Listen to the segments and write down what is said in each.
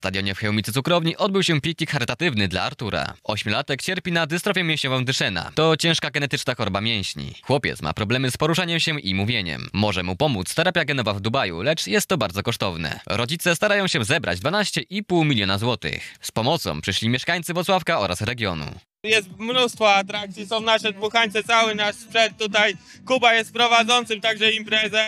W stadionie w Chełmicy Cukrowni odbył się piknik charytatywny dla Artura. Ośmiolatek cierpi na dystrofię mięśniową Duchenne. To ciężka genetyczna choroba mięśni. Chłopiec ma problemy z poruszaniem się i mówieniem. Może mu pomóc terapia genowa w Dubaju, lecz jest to bardzo kosztowne. Rodzice starają się zebrać 12,5 miliona złotych. Z pomocą przyszli mieszkańcy Włocławka oraz regionu. Jest mnóstwo atrakcji, są nasze dmuchańce, cały nasz sprzęt tutaj. Kuba jest prowadzącym także imprezę,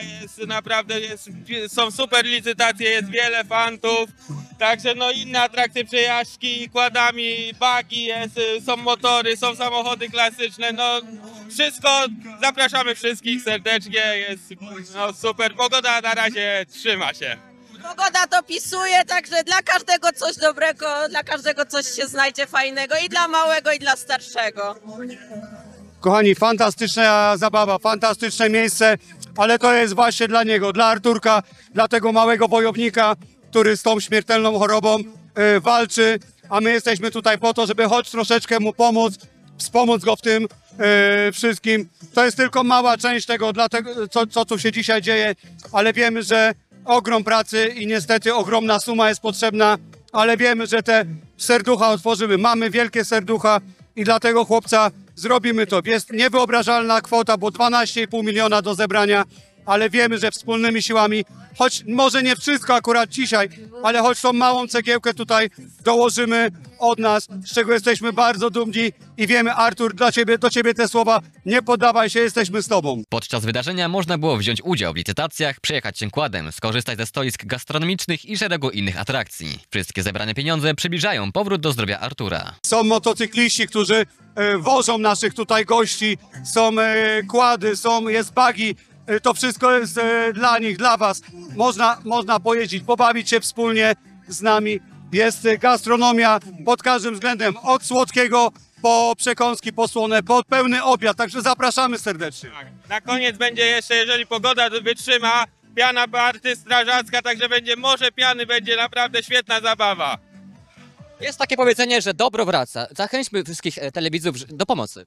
są super licytacje, jest wiele fantów. Także no inne atrakcje, przejażdżki kładami, bagi, są motory, są samochody klasyczne, no wszystko, zapraszamy wszystkich serdecznie, jest no, super, pogoda na razie trzyma się. Pogoda dopisuje, także dla każdego coś dobrego, dla każdego coś się znajdzie fajnego i dla małego, i dla starszego. Kochani, fantastyczna zabawa, fantastyczne miejsce, ale to jest właśnie dla niego, dla Arturka, dla tego małego wojownika, który z tą śmiertelną chorobą walczy, a my jesteśmy tutaj po to, żeby choć troszeczkę mu pomóc, wspomóc go w tym wszystkim. To jest tylko mała część tego, co tu się dzisiaj dzieje, ale wiemy, że ogrom pracy i niestety ogromna suma jest potrzebna, ale wiemy, że te serducha otworzymy. Mamy wielkie serducha i dla tego chłopca zrobimy to. Jest niewyobrażalna kwota, bo 12,5 miliona do zebrania, ale wiemy, że wspólnymi siłami, choć może nie wszystko akurat dzisiaj, ale choć tą małą cegiełkę tutaj dołożymy od nas, z czego jesteśmy bardzo dumni i wiemy, Artur, do ciebie te słowa, nie poddawaj się, jesteśmy z tobą. Podczas wydarzenia można było wziąć udział w licytacjach, przejechać się quadem, skorzystać ze stoisk gastronomicznych i szeregu innych atrakcji. Wszystkie zebrane pieniądze przybliżają powrót do zdrowia Artura. Są motocykliści, którzy wożą naszych tutaj gości, są kłady, jest bagi. To wszystko jest dla nich, dla was. Można pojeździć, pobawić się wspólnie z nami. Jest gastronomia pod każdym względem, od słodkiego po przekąski, po słone, po pełny obiad. Także zapraszamy serdecznie. Tak. Na koniec będzie jeszcze, jeżeli pogoda wytrzyma, piana party strażacka, także będzie morze piany, będzie naprawdę świetna zabawa. Jest takie powiedzenie, że dobro wraca. Zachęćmy wszystkich telewidzów do pomocy.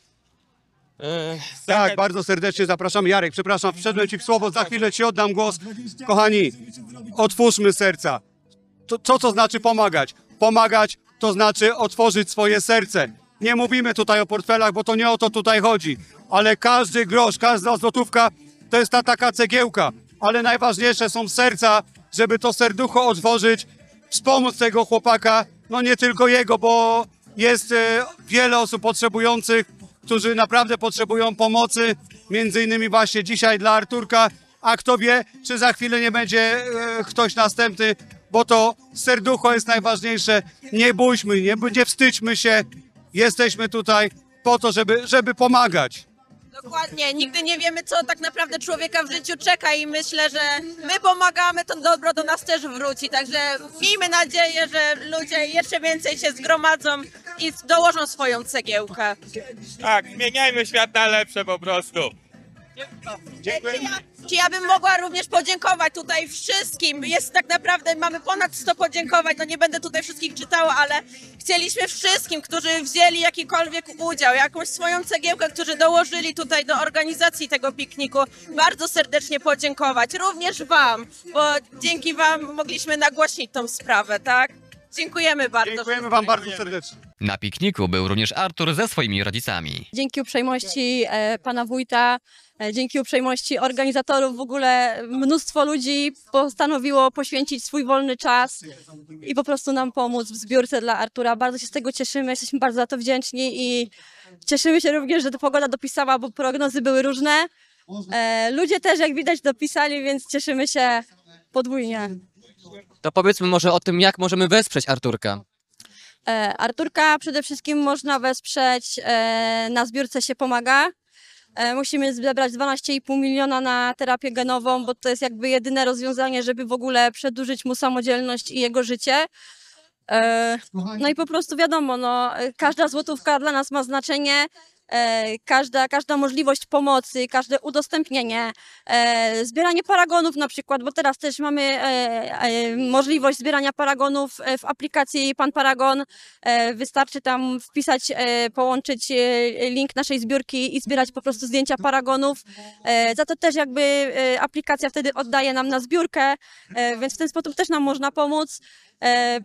Tak, bardzo serdecznie zapraszamy. Jarek, przepraszam, wszedłem ci w słowo, za chwilę ci oddam głos. Kochani, otwórzmy serca. Co to znaczy pomagać? Pomagać to znaczy otworzyć swoje serce. Nie mówimy tutaj o portfelach, bo to nie o to tutaj chodzi. Ale każdy grosz, każda złotówka to jest ta taka cegiełka. Ale najważniejsze są serca, żeby to serducho otworzyć, wspomóc tego chłopaka, no nie tylko jego, bo jest wiele osób potrzebujących, którzy naprawdę potrzebują pomocy, między innymi właśnie dzisiaj dla Arturka, a kto wie, czy za chwilę nie będzie ktoś następny, bo to serducho jest najważniejsze. Nie bójmy, nie wstydźmy się, jesteśmy tutaj po to, żeby pomagać. Dokładnie, nigdy nie wiemy, co tak naprawdę człowieka w życiu czeka i myślę, że my pomagamy, to dobro do nas też wróci, także miejmy nadzieję, że ludzie jeszcze więcej się zgromadzą i dołożą swoją cegiełkę. Tak, zmieniajmy świat na lepsze po prostu. Czy ja bym mogła również podziękować tutaj wszystkim, jest tak naprawdę, mamy ponad 100 podziękowań, no nie będę tutaj wszystkich czytała, ale chcieliśmy wszystkim, którzy wzięli jakikolwiek udział, jakąś swoją cegiełkę, którzy dołożyli tutaj do organizacji tego pikniku, bardzo serdecznie podziękować, również wam, bo dzięki wam mogliśmy nagłośnić tą sprawę, tak? Dziękujemy bardzo. Dziękujemy wam bardzo serdecznie. Na pikniku był również Artur ze swoimi rodzicami. Dzięki uprzejmości pana wójta, dzięki uprzejmości organizatorów w ogóle mnóstwo ludzi postanowiło poświęcić swój wolny czas i po prostu nam pomóc w zbiórce dla Artura. Bardzo się z tego cieszymy, jesteśmy bardzo za to wdzięczni i cieszymy się również, że ta pogoda dopisała, bo prognozy były różne. Ludzie też, jak widać, dopisali, więc cieszymy się podwójnie. To powiedzmy może o tym, jak możemy wesprzeć Arturka. Arturka przede wszystkim można wesprzeć, na zbiórce się pomaga. Musimy zebrać 12,5 miliona na terapię genową, bo to jest jakby jedyne rozwiązanie, żeby w ogóle przedłużyć mu samodzielność i jego życie. No i po prostu wiadomo, no, każda złotówka dla nas ma znaczenie. każda możliwość pomocy, każde udostępnienie, zbieranie paragonów na przykład, bo teraz też mamy możliwość zbierania paragonów w aplikacji Pan Paragon. Wystarczy tam wpisać, połączyć link naszej zbiórki i zbierać po prostu zdjęcia paragonów. Za to też jakby aplikacja wtedy oddaje nam na zbiórkę, więc w ten sposób też nam można pomóc.